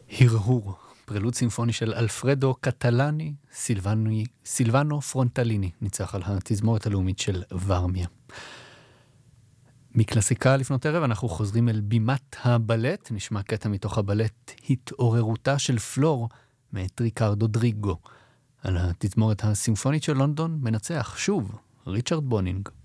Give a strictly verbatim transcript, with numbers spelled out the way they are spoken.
הרהור, פרלוד סימפוני של אלפרדו קטלני, סילבני, סילבנו פרונטליני, ניצח על התזמורת הלאומית של ורמיה. מקלאסיקה לפנות ערב אנחנו חוזרים אל בימת הבלט, נשמע קטע מתוך הבלט התעוררותה של פלור מאת ריקרדו דריגו. על התזמורת הסימפונית של לונדון מנצח שוב ריצ'רד בונינג.